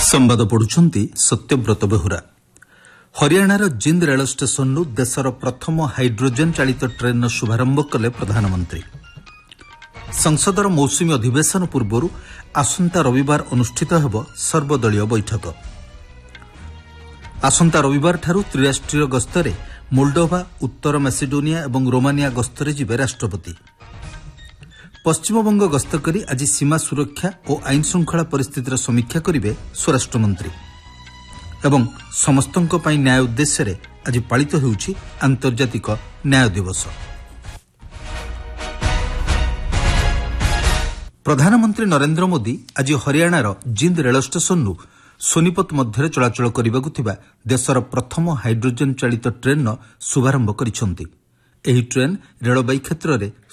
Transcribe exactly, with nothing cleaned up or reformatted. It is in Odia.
ସମ୍ବାଦ ପଢୁଛନ୍ତି ସତ୍ୟବ୍ରତ ବେହୁରା। ହରିୟାଣାର ଜିନ୍ଦ ରେଳ ଷ୍ଟେସନରୁ ଦେଶର ପ୍ରଥମ ହାଇଡ୍ରୋଜେନ୍ ଚାଳିତ ଟ୍ରେନ୍ର ଶୁଭାରମ୍ଭ କଲେ ପ୍ରଧାନମନ୍ତ୍ରୀ। ସଂସଦର ମୌସୁମୀ ଅଧିବେଶନ ପୂର୍ବରୁ ଆସନ୍ତା ରବିବାର ଅନୁଷ୍ଠିତ ହେବ ସର୍ବଦଳୀୟ ବୈଠକ। ଆସନ୍ତା ରବିବାରଠାରୁ ତ୍ରିରାଷ୍ଟ୍ରୀୟ ଗସ୍ତରେ ମୋଲ୍ଡୋଭା, ଉତ୍ତର ମାସିଡୋନିଆ ଏବଂ ରୋମାନିଆ ଗସ୍ତରେ ଯିବେ ରାଷ୍ଟ୍ରପତି। ପଶ୍ଚିମବଙ୍ଗ ଗସ୍ତ କରି ଆଜି ସୀମା ସୁରକ୍ଷା ଓ ଆଇନ ଶୃଙ୍ଖଳା ପରିସ୍ଥିତିର ସମୀକ୍ଷା କରିବେ ସ୍ୱରାଷ୍ଟ୍ରମନ୍ତ୍ରୀ। ଏବଂ ସମସ୍ତଙ୍କ ପାଇଁ ନ୍ୟାୟ ଉଦ୍ଦେଶ୍ୟରେ ଆଜି ପାଳିତ ହେଉଛି ଆନ୍ତର୍ଜାତିକ ନ୍ୟାୟ ଦିବସ। ପ୍ରଧାନମନ୍ତ୍ରୀ ନରେନ୍ଦ୍ର ମୋଦି ଆଜି ହରିୟାଣାର ଜିନ୍ଦ ରେଳ ଷ୍ଟେସନରୁ ସୋନିପତ ମଧ୍ୟରେ ଚଳାଚଳ କରିବାକୁ ଥିବା ଦେଶର ପ୍ରଥମ ହାଇଡ୍ରୋଜେନ୍ ଚାଳିତ ଟ୍ରେନ୍ର ଶୁଭାରମ୍ଭ କରିଛନ୍ତି। ଏହି ଟ୍ରେନ୍ ରେଳବାଇ କ୍ଷେତ୍ରରେ